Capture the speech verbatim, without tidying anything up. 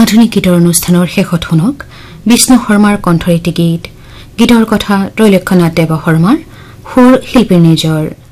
আধুনিক গীতৰ অনুষ্ঠানৰ শেষত শুনক বিষ্ণু শৰ্মাৰ কণ্ঠৰীতি গীত গীতৰ কথা ত্ৰৈলক্ষ্যনাথ দেৱ শৰ্মাৰ সুৰ শিল্পীৰ নিজৰ